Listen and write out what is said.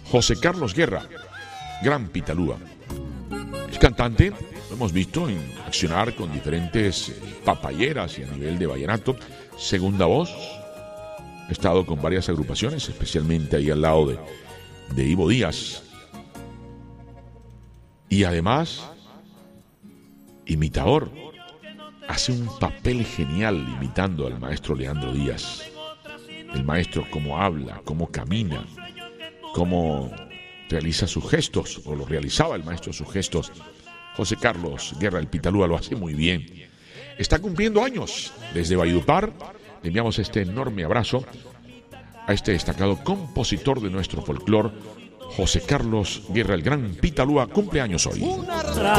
José Carlos Guerra, gran Pitalúa. Es cantante, lo hemos visto en accionar con diferentes papayeras y a nivel de vallenato. Segunda voz, he estado con varias agrupaciones, especialmente ahí al lado de Ivo Díaz. Y además, imitador. Hace un papel genial imitando al maestro Leandro Díaz. El maestro cómo habla, cómo camina, cómo realiza sus gestos, o lo realizaba el maestro sus gestos. José Carlos Guerra, el Pitalúa, lo hace muy bien. Está cumpliendo años. Desde Valledupar le enviamos este enorme abrazo a este destacado compositor de nuestro folclor, José Carlos Guerra, el gran Pitalúa, cumple años hoy.